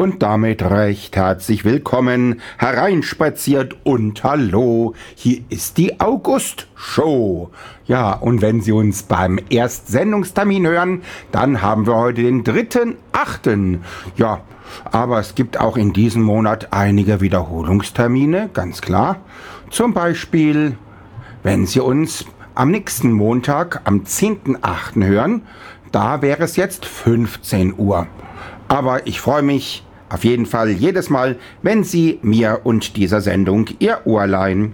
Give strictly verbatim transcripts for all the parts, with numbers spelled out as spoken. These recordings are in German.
Und damit recht herzlich willkommen, hereinspaziert und hallo, hier ist die August-Show. Ja, und wenn Sie uns beim Erstsendungstermin hören, dann haben wir heute den dritten achten Ja, aber es gibt auch in diesem Monat einige Wiederholungstermine, ganz klar. Zum Beispiel, wenn Sie uns am nächsten Montag, am zehnten achten hören, da wäre es jetzt fünfzehn Uhr. Aber ich freue mich auf jeden Fall jedes Mal, wenn Sie mir und dieser Sendung Ihr Ohr leihen.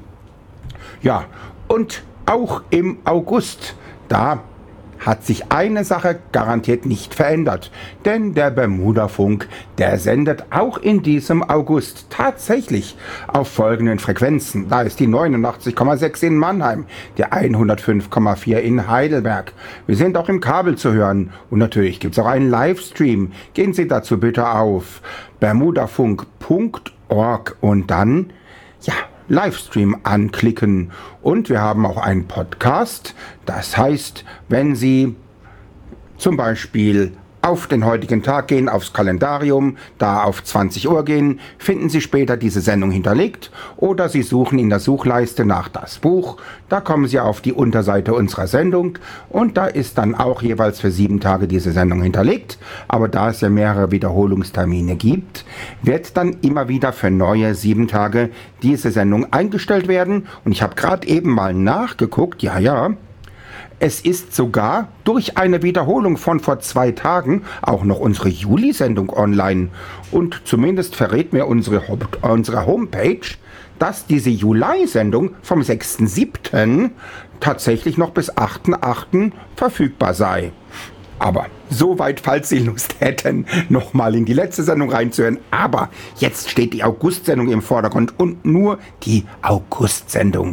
Ja, und auch im August, da hat sich eine Sache garantiert nicht verändert. Denn der Bermuda-Funk, der sendet auch in diesem August tatsächlich auf folgenden Frequenzen. Da ist die neunundachtzig Komma sechs in Mannheim, der hundertfünf Komma vier in Heidelberg. Wir sind auch im Kabel zu hören und natürlich gibt es auch einen Livestream. Gehen Sie dazu bitte auf bermudafunk punkt org und dann, ja, Livestream anklicken. Und wir haben auch einen Podcast. Das heißt, wenn Sie zum Beispiel auf den heutigen Tag gehen, aufs Kalendarium, da auf zwanzig Uhr gehen, finden Sie später diese Sendung hinterlegt, oder Sie suchen in der Suchleiste nach das Buch, da kommen Sie auf die Unterseite unserer Sendung und da ist dann auch jeweils für sieben Tage diese Sendung hinterlegt, aber da es ja mehrere Wiederholungstermine gibt, wird dann immer wieder für neue sieben Tage diese Sendung eingestellt werden und ich habe gerade eben mal nachgeguckt, ja, ja, es ist sogar durch eine Wiederholung von vor zwei Tagen auch noch unsere Juli-Sendung online. Und zumindest verrät mir unsere, unsere Homepage, dass diese Juli-Sendung vom sechsten siebten tatsächlich noch bis achten achten verfügbar sei. Aber soweit, falls Sie Lust hätten, nochmal in die letzte Sendung reinzuhören. Aber jetzt steht die August-Sendung im Vordergrund und nur die August-Sendung.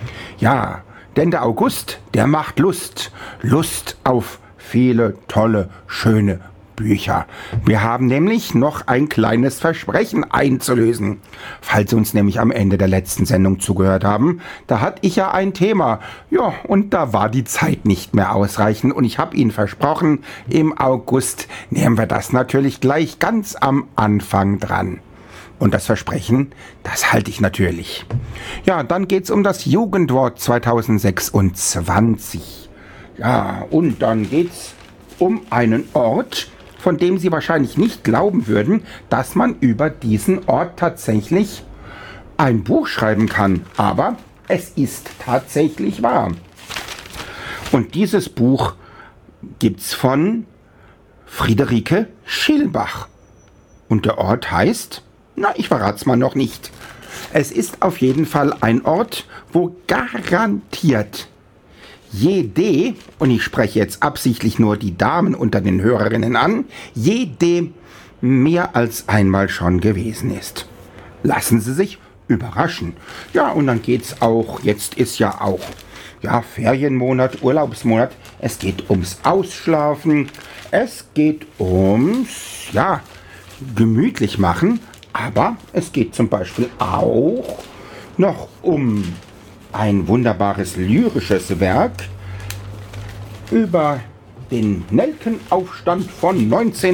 Ja, denn der August, der macht Lust. Lust auf viele tolle, schöne Bücher. Wir haben nämlich noch ein kleines Versprechen einzulösen. Falls Sie uns nämlich am Ende der letzten Sendung zugehört haben, da hatte ich ja ein Thema. Ja, und da war die Zeit nicht mehr ausreichend. Und ich habe Ihnen versprochen, im August nehmen wir das natürlich gleich ganz am Anfang dran. Und das Versprechen, das halte ich natürlich. Ja, dann geht's um das Jugendwort zweitausendsechsundzwanzig. Ja, und dann geht's um einen Ort, von dem Sie wahrscheinlich nicht glauben würden, dass man über diesen Ort tatsächlich ein Buch schreiben kann. Aber es ist tatsächlich wahr. Und dieses Buch gibt's von Friederike Schilbach. Und der Ort heißt... Na, ich verrat's mal noch nicht. Es ist auf jeden Fall ein Ort, wo garantiert jede, und ich spreche jetzt absichtlich nur die Damen unter den Hörerinnen an, jede mehr als einmal schon gewesen ist. Lassen Sie sich überraschen. Ja, und dann geht's auch, jetzt ist ja auch, ja, Ferienmonat, Urlaubsmonat, es geht ums Ausschlafen, es geht ums, ja, gemütlich machen. Aber es geht zum Beispiel auch noch um ein wunderbares lyrisches Werk über den Nelkenaufstand von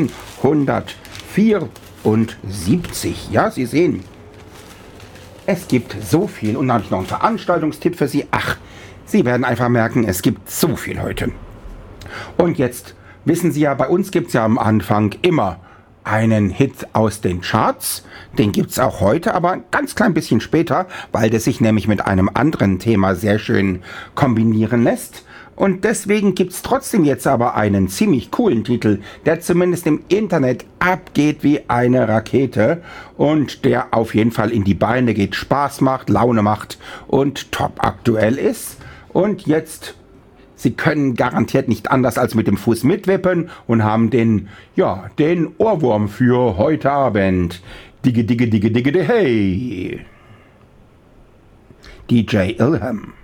neunzehnhundertvierundsiebzig. Ja, Sie sehen, es gibt so viel. Und dann habe ich noch einen Veranstaltungstipp für Sie. Ach, Sie werden einfach merken, es gibt so viel heute. Und jetzt wissen Sie ja, bei uns gibt es ja am Anfang immer einen Hit aus den Charts, den gibt's auch heute, aber ein ganz klein bisschen später, weil der sich nämlich mit einem anderen Thema sehr schön kombinieren lässt. Und deswegen gibt's trotzdem jetzt aber einen ziemlich coolen Titel, der zumindest im Internet abgeht wie eine Rakete und der auf jeden Fall in die Beine geht, Spaß macht, Laune macht und top aktuell ist. Und jetzt... Sie können garantiert nicht anders als mit dem Fuß mitwippen und haben den, ja, den Ohrwurm für heute Abend. Digge, digge, digge, digge, hey. D J Ilham.